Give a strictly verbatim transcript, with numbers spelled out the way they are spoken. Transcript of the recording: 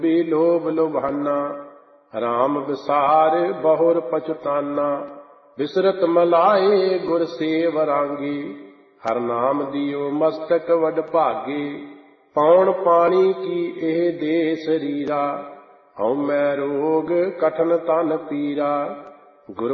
ਵੀ ਲੋਭ ਲੁਭਾਨਾ, ਰਾਮ ਵਿਸਾਰ ਬਹੁਰ ਪਛੁਤਾਨਾ। ਬਿਸਰਤ ਮਲਾਏ ਗੁਰ ਸੇਵ ਰਾਂਗੀ, ਹਰ ਨਾਮ ਦਿਓ ਮਸਤਕ ਵਡ ਭਾਗੇ। ਪੌਣ ਪਾਣੀ ਕੀ ਇਹ ਦੇ ਸਰੀਰਾ, ਹਉ ਮੈਂ ਰੋਗ ਕਠਨ ਤਨ ਪੀਰਾ। ਗੁਰ